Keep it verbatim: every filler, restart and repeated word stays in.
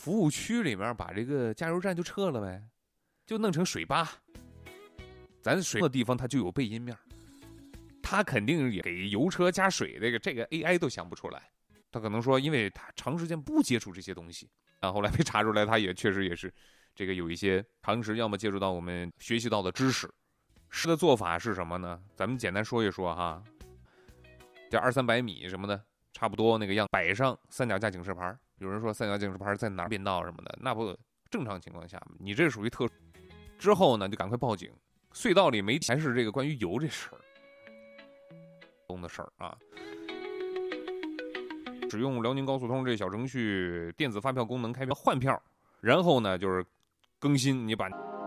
服务区里面把这个加油站就撤了呗，就弄成水吧。咱水的地方它就有背阴面，它肯定也给油车加水这个这个 A I 都想不出来。他可能说，因为他长时间不接触这些东西啊，后来被查出来，他也确实也是这个有一些常识，要么接触到我们学习到的知识。是的做法是什么呢？咱们简单说一说哈。这二三百米什么的，差不多那个样，摆上三脚架警示牌。有人说三脚警示牌在哪儿变道什么的，那不正常情况下，你这属于特殊。之后呢，就赶快报警。隧道里没还是这个关于油这事儿，东的事儿啊。使用辽宁高速通这小程序，电子发票功能开票换票，然后呢就是更新，你把。